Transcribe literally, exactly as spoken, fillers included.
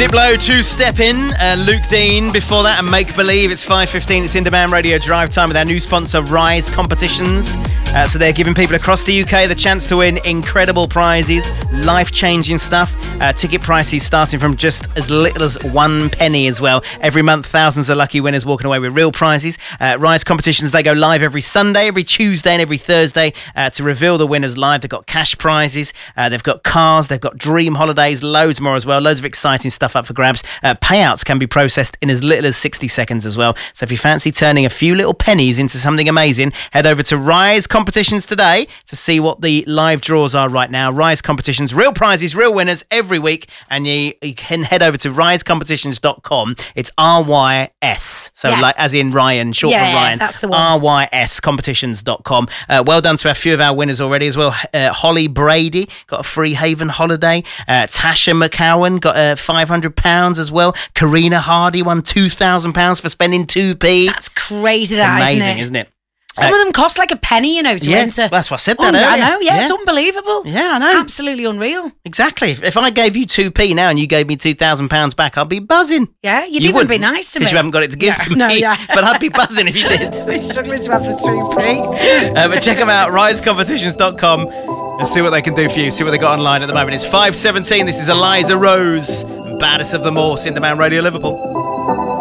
Diplo, Two Step In, uh, Luke Dean before that, and Make Believe. It's five fifteen, it's In Demand Radio Drive Time with our new sponsor, Rise Competitions. Uh, so they're giving people across the U K the chance to win incredible prizes, life-changing stuff. Uh, ticket prices starting from just as little as one penny as well. Every month, thousands of lucky winners walking away with real prizes. Uh, Rise Competitions, they go live every Sunday, every Tuesday and every Thursday uh, to reveal the winners live. They've got cash prizes, uh, they've got cars, they've got dream holidays, loads more as well. Loads of exciting stuff up for grabs. Uh, payouts can be processed in as little as sixty seconds as well. So if you fancy turning a few little pennies into something amazing, head over to Rise Competitions today to see what the live draws are right now. Rise Competitions, real prizes, real winners every week, and you, you can head over to rise competitions dot com. It's R Y S, so yeah. like as in Ryan, short yeah, for Ryan. That's the one. R Y S competitions dot com. Uh, well done to a few of our winners already as well. Uh, Holly Brady got a free Haven holiday. Uh, Tasha McCowan got uh, five hundred pounds as well. Karina Hardy won two thousand pounds for spending two p. That's crazy, it's that, amazing, isn't it? isn't it? Some uh, of them cost like a penny, you know, to yeah, enter. That's what I said that oh, earlier. I know, yeah, yeah, it's unbelievable. Yeah, I know. Absolutely unreal. Exactly. If I gave you two p now and you gave me two thousand pounds back, I'd be buzzing. Yeah, you'd you even be nice to me. Because you haven't got it to give yeah, to me. No, yeah. But I'd be buzzing if you did. They're struggling to have the two p. uh, but check them out, rise competitions dot com, and see what they can do for you. See what they got online at the moment. It's five seventeen. This is Eliza Rose, baddest of them all. In Demand Radio Liverpool.